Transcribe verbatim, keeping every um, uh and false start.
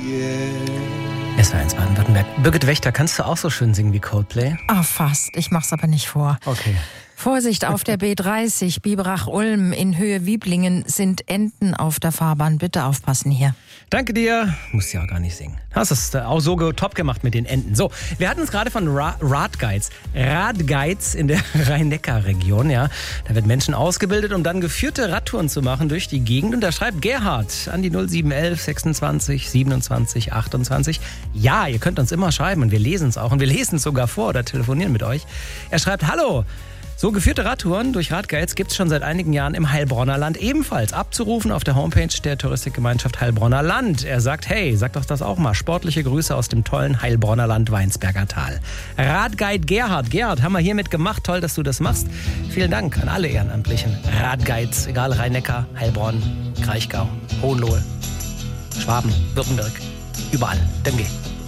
S W R eins Baden-Württemberg. Birgit Wächter, kannst du auch so schön singen wie Coldplay? Ah, fast. Ich mach's aber nicht vor. Okay. Vorsicht auf der B dreißig, Biberach-Ulm in Höhe Wieblingen sind Enten auf der Fahrbahn. Bitte aufpassen hier. Danke dir. Musst ja auch gar nicht singen. Hast es auch so top gemacht mit den Enten. So, wir hatten es gerade von Ra- Radguides. Radguides in der Rhein-Neckar-Region, ja. Da werden Menschen ausgebildet, um dann geführte Radtouren zu machen durch die Gegend. Und da schreibt Gerhard an die null sieben elf sechsundzwanzig siebenundzwanzig achtundzwanzig. Ja, ihr könnt uns immer schreiben und wir lesen es auch. Und wir lesen es sogar vor oder telefonieren mit euch. Er schreibt, hallo. So geführte Radtouren durch Radguides gibt es schon seit einigen Jahren im Heilbronner Land ebenfalls. Abzurufen auf der Homepage der Touristikgemeinschaft Heilbronner Land. Er sagt, hey, sag doch das auch mal. Sportliche Grüße aus dem tollen Heilbronner Land Weinsberger Tal. Radguide Gerhard. Gerhard, haben wir hiermit gemacht. Toll, dass du das machst. Vielen Dank an alle ehrenamtlichen Radguides, egal Rhein-Neckar, Heilbronn, Kraichgau, Hohenlohe, Schwaben, Württemberg, überall. Danke.